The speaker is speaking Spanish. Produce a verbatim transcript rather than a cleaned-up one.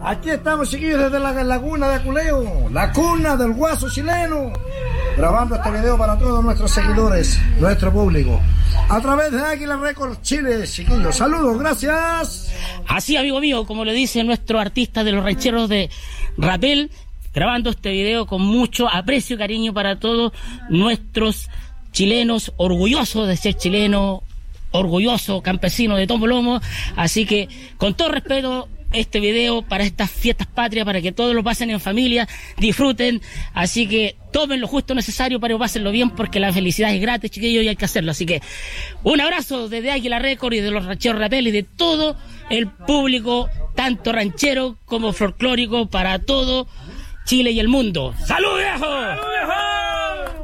Aquí estamos, chiquillos, desde la laguna de Aculeo, la cuna del guaso chileno, grabando este video para todos nuestros seguidores, nuestro público, a través de Águila Records Chile, chiquillos. Saludos, gracias. Así, amigo mío, como lo dice nuestro artista de los rancheros de Rapel, grabando este video con mucho aprecio y cariño para todos nuestros chilenos, orgullosos de ser chilenos, orgulloso campesino de tomo lomo. Así que, con todo respeto, este video para estas fiestas patrias, para que todos lo pasen en familia, disfruten. Así que tomen lo justo necesario para que pásenlo bien, porque la felicidad es gratis, chiquillos, y hay que hacerlo. Así que un abrazo desde Águila Record y de los rancheros Rapel y de todo el público, tanto ranchero como folclórico, para todo Chile y el mundo. ¡Salud, viejo!